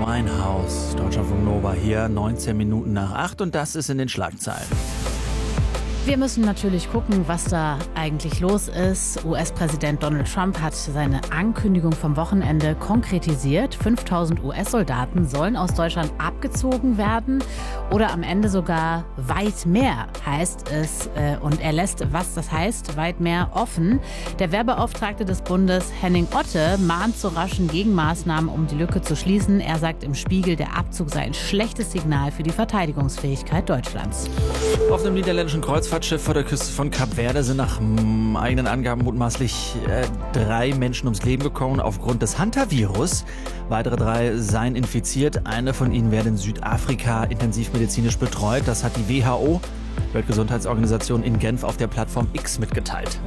Winehouse, Deutschlandfunk Nova hier, 19 Minuten nach 8 und das ist in den Schlagzeilen. Wir müssen natürlich gucken, was da eigentlich los ist. US-Präsident Donald Trump hat seine Ankündigung vom Wochenende konkretisiert. 5000 US-Soldaten sollen aus Deutschland abgezogen werden oder am Ende sogar weit mehr, heißt es. Und er lässt, was das heißt, weit mehr offen. Der Wehrbeauftragte des Bundes, Henning Otte, mahnt zu raschen Gegenmaßnahmen, um die Lücke zu schließen. Er sagt im Spiegel, der Abzug sei ein schlechtes Signal für die Verteidigungsfähigkeit Deutschlands. Auf einem niederländischen Kreuzfahrtschiff vor der Küste von Kap Verde sind nach eigenen Angaben mutmaßlich 3 Menschen ums Leben gekommen aufgrund des Hantavirus. Weitere 3 seien infiziert. Eine von ihnen werde in Südafrika intensivmedizinisch betreut. Das hat die WHO, Weltgesundheitsorganisation, in Genf auf der Plattform X mitgeteilt.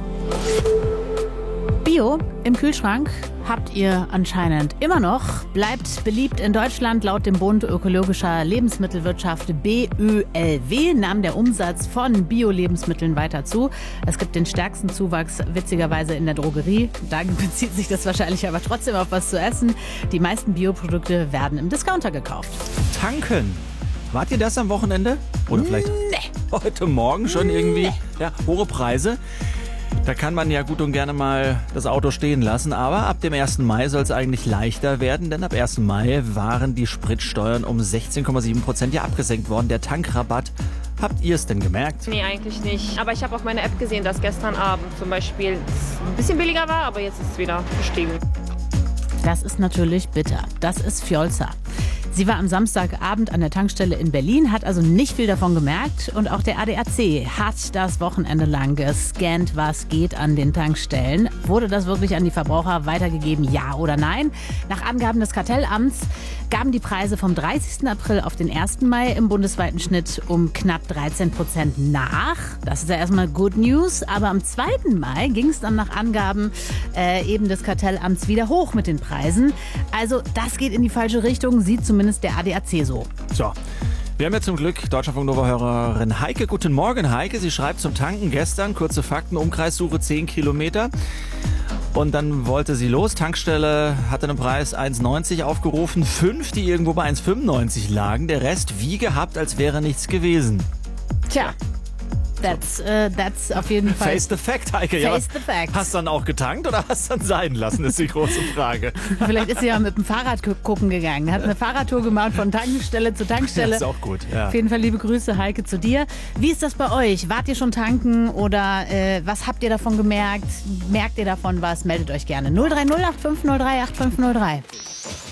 Bio im Kühlschrank habt ihr anscheinend immer noch. Bleibt beliebt in Deutschland. Laut dem Bund Ökologischer Lebensmittelwirtschaft BÖLW nahm der Umsatz von Bio-Lebensmitteln weiter zu. Es gibt den stärksten Zuwachs witzigerweise in der Drogerie. Da bezieht sich das wahrscheinlich aber trotzdem auf was zu essen. Die meisten Bioprodukte werden im Discounter gekauft. Tanken. Wart ihr das am Wochenende? Oder vielleicht heute Morgen schon irgendwie? Ja, hohe Preise. Da kann man ja gut und gerne mal das Auto stehen lassen, aber ab dem 1. Mai soll es eigentlich leichter werden, denn ab 1. Mai waren die Spritsteuern um 16,7% ja abgesenkt worden. Der Tankrabatt, habt ihr es denn gemerkt? Nee, eigentlich nicht. Aber ich habe auf meiner App gesehen, dass gestern Abend zum Beispiel es ein bisschen billiger war, aber jetzt ist es wieder gestiegen. Das ist natürlich bitter. Das ist Fjolza. Sie war am Samstagabend an der Tankstelle in Berlin, hat also nicht viel davon gemerkt. Und auch der ADAC hat das Wochenende lang gescannt, was geht an den Tankstellen. Wurde das wirklich an die Verbraucher weitergegeben, ja oder nein? Nach Angaben des Kartellamts gaben die Preise vom 30. April auf den 1. Mai im bundesweiten Schnitt um knapp 13% nach. Das ist ja erstmal Good News. Aber am 2. Mai ging es dann nach Angaben eben des Kartellamts wieder hoch mit den Preisen. Also das geht in die falsche Richtung, sieht zumindest der ADAC so. So, wir haben ja zum Glück Deutschlandfunk Nova-Hörerin Heike. Guten Morgen, Heike. Sie schreibt zum Tanken gestern, kurze Fakten, Umkreissuche 10 Kilometer. Und dann wollte sie los. Tankstelle hatte einen Preis 1,90 aufgerufen. 5, die irgendwo bei 1,95 lagen. Der Rest wie gehabt, als wäre nichts gewesen. Tja. That's auf jeden Fall. Face the fact, Heike. Face the fact. Hast du dann auch getankt oder hast du dann sein lassen, ist die große Frage. Vielleicht ist sie ja mit dem Fahrrad gucken gegangen. Hat eine Fahrradtour gemacht von Tankstelle zu Tankstelle. Das ist auch gut, ja. Auf jeden Fall liebe Grüße, Heike, zu dir. Wie ist das bei euch? Wart ihr schon tanken oder was habt ihr davon gemerkt? Merkt ihr davon was? Meldet euch gerne. 030 8503 8503.